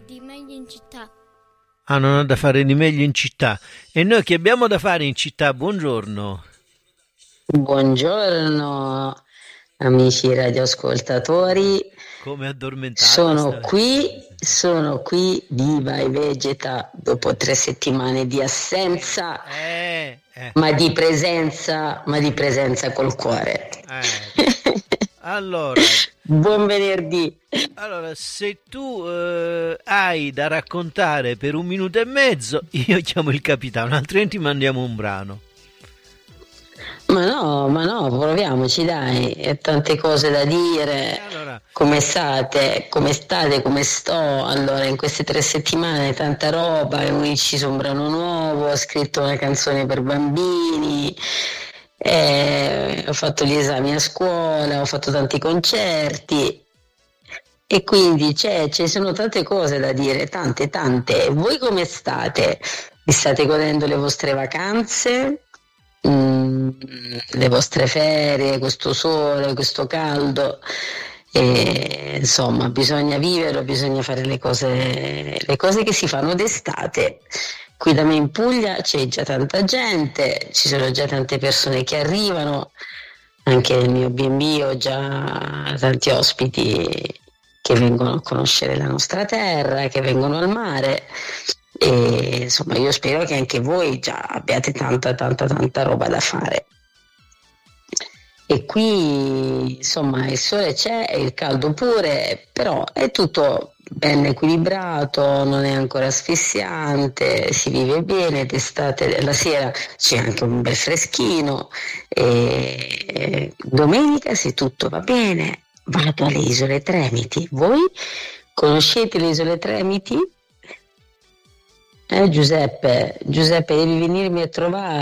di meglio in città. Ah, non ho da fare di meglio in città. E noi che abbiamo da fare in città? Buongiorno. Buongiorno amici radioascoltatori, Come addormentata sono qui viva e vegeta dopo 3 settimane di assenza, eh, eh, ma di presenza col cuore. Allora, Buon venerdì. se tu hai da raccontare per 1 minuto e mezzo, io chiamo il capitano, altrimenti mandiamo un brano. Ma no, proviamoci dai, è tante cose da dire. Allora, Come state? Come state? Come sto? Allora, in queste 3 settimane tanta roba, ci sono un brano nuovo, ho scritto una canzone per bambini, ho fatto gli esami a scuola, ho fatto tanti concerti e quindi ci sono tante cose da dire, tante. Voi come state? Vi state godendo le vostre vacanze? Le vostre ferie, questo sole, questo caldo, e, insomma bisogna viverlo, bisogna fare le cose che si fanno d'estate. Qui da me in Puglia c'è già tanta gente, ci sono già tante persone che arrivano, anche nel mio B&B ho già tanti ospiti che vengono a conoscere la nostra terra, che vengono al mare. E insomma io spero che anche voi già abbiate tanta roba da fare. E qui insomma il sole c'è e il caldo pure, però è tutto ben equilibrato, non è ancora asfissiante, si vive bene, d'estate la sera c'è anche un bel freschino e domenica, se tutto va bene, vado alle Isole Tremiti. Voi conoscete le Isole Tremiti? Giuseppe, devi venirmi a trovare.